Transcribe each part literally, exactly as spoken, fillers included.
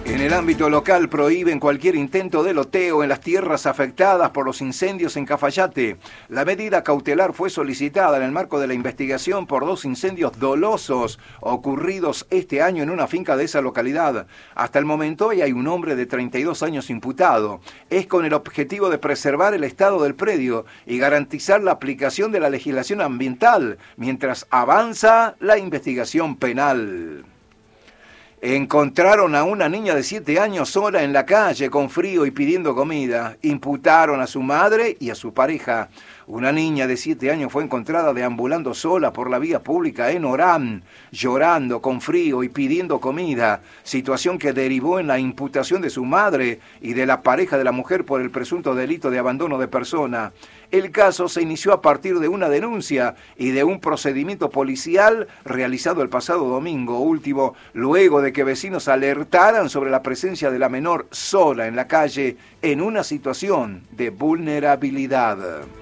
En el ámbito local prohíben cualquier intento de loteo en las tierras afectadas por los incendios en Cafayate. La medida cautelar fue solicitada en el marco de la investigación por dos incendios dolosos ocurridos este año en una finca de esa localidad. Hasta el momento hay un hombre de treinta y dos años imputado. Es con el objetivo de preservar el estado del predio y garantizar la aplicación de la legislación ambiental mientras avanza la investigación penal. Encontraron a una niña de siete años sola en la calle con frío y pidiendo comida. Imputaron a su madre y a su pareja. Una niña de siete años fue encontrada deambulando sola por la vía pública en Orán, llorando con frío y pidiendo comida, situación que derivó en la imputación de su madre y de la pareja de la mujer por el presunto delito de abandono de persona. El caso se inició a partir de una denuncia y de un procedimiento policial realizado el pasado domingo último, luego de que vecinos alertaran sobre la presencia de la menor sola en la calle en una situación de vulnerabilidad.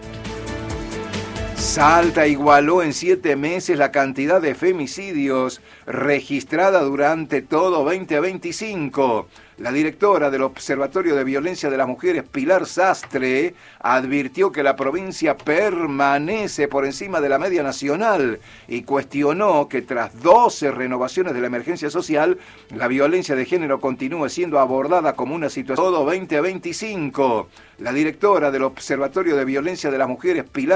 Salta igualó en siete meses la cantidad de femicidios registrada durante todo veinte veinticinco. La directora del Observatorio de Violencia de las Mujeres, Pilar Sastre, advirtió que la provincia permanece por encima de la media nacional y cuestionó que tras doce renovaciones de la emergencia social, la violencia de género continúe siendo abordada como una situación todo veinte veinticinco. La directora del Observatorio de Violencia de las Mujeres, Pilar